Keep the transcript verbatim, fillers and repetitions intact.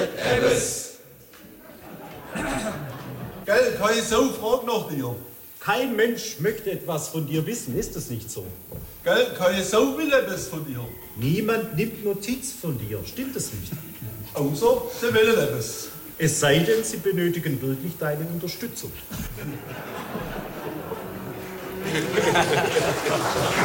etwas. Gell, keine Sau fragt nach dir. Kein Mensch möchte etwas von dir wissen, ist es nicht so? Gell, keine Sau will etwas von dir. Niemand nimmt Notiz von dir, stimmt es nicht? Außer sie wollen etwas. Es sei denn, sie benötigen wirklich deine Unterstützung.